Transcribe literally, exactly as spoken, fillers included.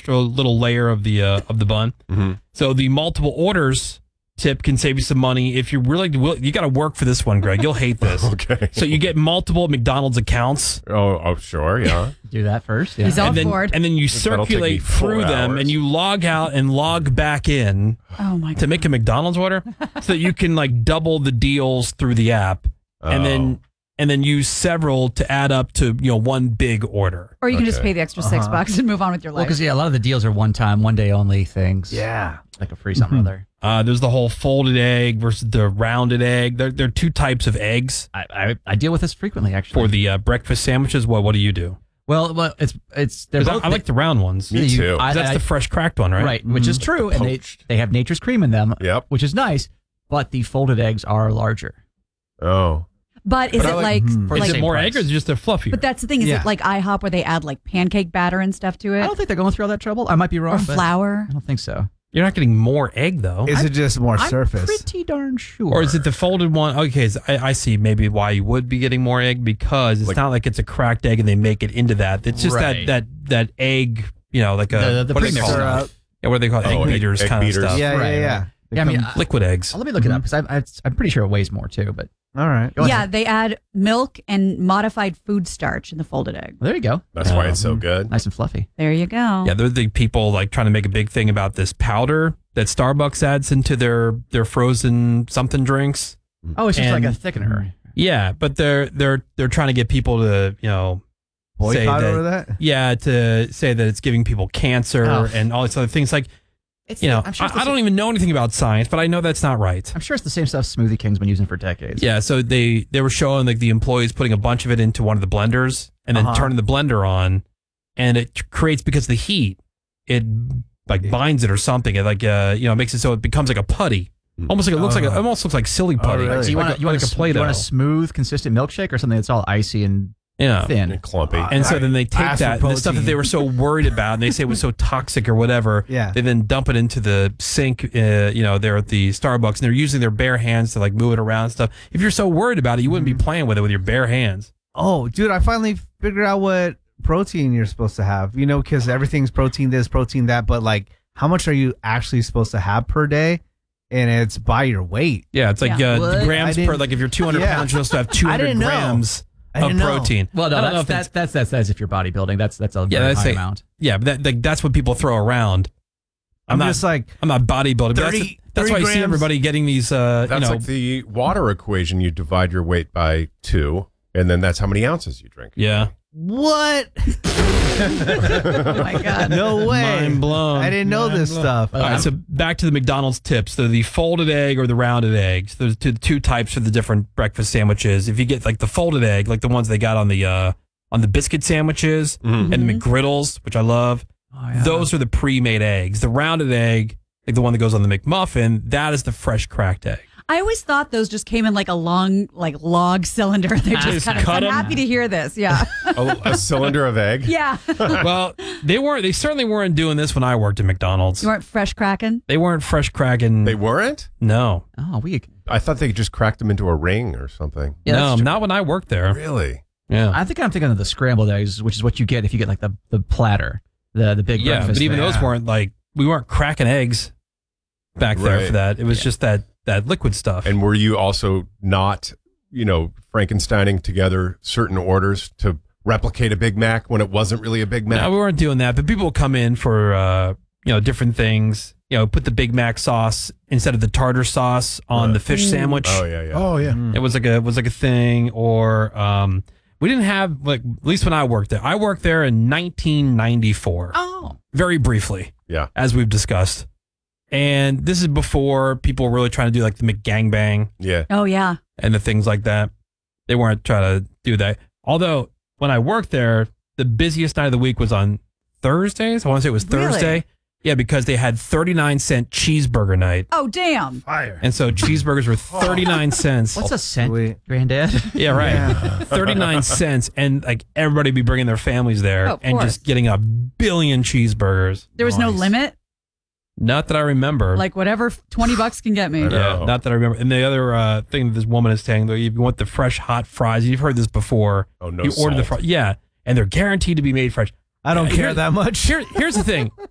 extra little layer of the uh, of the bun. Mm-hmm. So the multiple orders tip can save you some money if you really will. You got to work for this one, Greg. You'll hate this. Okay. So you get multiple McDonald's accounts. Oh, oh, sure, yeah. Do that first. Yeah. He's on And then, board. and then you That'll take me circulate four through them, hours. and you log out and log back in Oh my god. to make a McDonald's order, so that you can like double the deals through the app, and Oh. then and then use several to add up to you know one big order. Or you can just Okay. pay the extra six bucks and move on with your Well, life. because yeah, a lot of the deals are one time, one day only things. Yeah. Like a free something or other. Uh, there's the whole folded egg versus the rounded egg. There, there are two types of eggs I, I I deal with this frequently actually. for the uh, breakfast sandwiches. What what do you do? well, well, it's it's they're 'Cause I, both I like the round ones. Me you- too. I- That's I- the fresh cracked one, right? right, which is true, and they Poached. they have nature's cream in them. Yep. Which is nice, but the folded eggs are larger. Oh. but is But I it like- like, For the Is like it same more price. egg or is it just they're fluffier? but that's the thing, is Yeah. it like IHOP where they add like pancake batter and stuff to I it? don't think they're going through all that trouble. I might be wrong. Or but flour? I don't think so. You're not getting more egg though. Is it just more I'm surface? pretty darn sure. Or is it the folded one? Okay, so I, I see maybe why you would be getting more egg, because it's Like- not like it's a cracked egg and they make it into that. It's just Right. that that that egg, you know, like a The- the what do they premix call stuff. it? Yeah, what do they call it? Oh, Egg egg- beaters egg kind beaters. of stuff. Yeah, Right, yeah, yeah. right. They Yeah, I mean, come- I- Liquid eggs. Oh, let me look it up because I, I, I'm pretty sure it weighs more too. But all right. go Yeah, ahead. they add milk and modified food starch in the folded egg. Well, there you go. That's why it's so good. Nice and fluffy. There you go. Yeah, they're the people like trying to make a big thing about this powder that Starbucks adds into their their frozen something drinks. Oh, it's just And- like a thickener. Yeah, but they're they're they're trying to get people to you know say Boycott that, over that? yeah to say that it's giving people cancer Oh. and all these other things. Like It's you know, I'm sure I, it's the I don't same- even know anything about science, but I know that's not right. I'm sure it's the same stuff Smoothie King's been using for decades. Yeah, so they they were showing like the employees putting a bunch of it into one of the blenders and then Uh-huh. turning the blender on, and it t- creates, because of the heat, it like binds it or something. It like uh you know makes it so it becomes like a putty, almost like it looks like a, it almost looks like silly putty. really? Like, So you like want a, you want like a a, Play-Doh. you want a smooth, consistent milkshake or something that's all icy and yeah. thin. And clumpy. And so then they take ask for that, the stuff that protein. they were so worried about, and they say was so toxic or whatever. Yeah. They then dump it into the sink. Uh, you know, they're at the Starbucks, and they're using their bare hands to like move it around and stuff. If you're so worried about it, you wouldn't be playing with it with your bare hands. Oh, dude, I finally figured out what protein you're supposed to have. You know, because everything's protein this, protein that, but like, how much are you actually supposed to have per day? And it's by your weight. Yeah, it's like Yeah. uh, What? grams I per. didn't- Like if you're two hundred Yeah. pounds, you're supposed to have two I hundred didn't know. grams I of didn't know. protein. Well, no, I don't know that's, if that's, it's- that's that's that's if you're bodybuilding. That's that's a Yeah, very that's high a- amount. yeah, but that, like, that's what people throw around. I'm, I'm, not. just like, I'm not bodybuilding. but That's, thirty that's why I see grams. everybody getting these. Uh, That's you know, like the water equation. You divide your weight by two, and then that's how many ounces you drink. yeah. what? Oh my god. No way. Mind blown. I didn't know Mind this blown. stuff. All right, so back to the McDonald's tips. So the folded egg or the rounded eggs. There's two, two types for the different breakfast sandwiches. If you get like the folded egg, like the ones they got on the uh, on the biscuit sandwiches and the McGriddles, which I love, Oh, yeah. those are the pre-made eggs. The rounded egg, like the one that goes on the McMuffin, that is the fresh cracked egg. I always thought those just came in like a long, like log cylinder. They Just just kind of. cut I'm 'em. happy to hear this. Yeah. A, a cylinder of egg. Yeah. Well, they weren't. They certainly weren't doing this when I worked at McDonald's. You weren't fresh cracking. They weren't fresh cracking. They weren't? no, Oh, weak. I thought they just cracked them into a ring or something. Yeah, no, that's true. not when I worked there. Really? Yeah, I think I'm thinking of the scrambled eggs, which is what you get if you get like the, the platter, the the big yeah, breakfast. but even thing. those weren't like we weren't cracking eggs back there Right. for that. It was Yeah. just that that liquid stuff. And were you also not, you know, Frankensteining together certain orders to replicate a Big Mac when it wasn't really a Big Mac? no, we weren't doing that. But people would come in for uh, you know different things. You know, put the Big Mac sauce instead of the tartar sauce on Right. the fish sandwich. Oh yeah, yeah. Oh yeah. It was like a was like a thing, or um, we didn't have like at least when I worked there. I worked there in nineteen ninety-four, Oh. very briefly, Yeah. as we've discussed. And this is before people were really trying to do like the McGangbang Yeah. Oh yeah. and the things like that. They weren't trying to do that. Although when I worked there, the busiest night of the week was on Thursdays. I want to say it was Really? Thursday. Yeah, because they had thirty-nine cent cheeseburger night. Oh damn. Fire. And so cheeseburgers were thirty-nine cents. What's a cent, Sweet. Granddad? Yeah, right. thirty-nine cents. And like everybody be bringing their families there Oh, of and course. just getting a billion cheeseburgers. There was no Nice. limit. Not that I remember. Like whatever twenty bucks can get me. I know. yeah, Oh. not that I remember. And the other uh, thing that this woman is saying, though, if you want the fresh hot fries, you've heard this before. Oh, no You order the salt. fries. Yeah. And they're guaranteed to be made fresh. I don't Uh, care here- that much. Here, here's the thing.